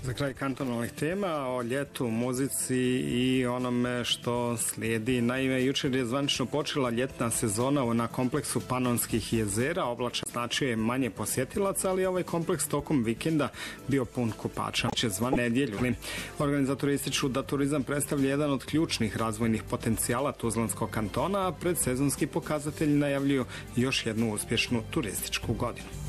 Za kraj kantonalnih tema o ljetu, muzici i onome što slijedi. Naime, jučer je zvanično počela ljetna sezona na kompleksu Panonskih jezera. Oblačan značio je manje posjetilaca, ali ovaj kompleks tokom vikenda bio pun kupača. Će zvan nedjelju. Organizatori ističu da turizam predstavlja jedan od ključnih razvojnih potencijala Tuzlanskog kantona, a predsezonski pokazatelji najavljuju još jednu uspješnu turističku godinu.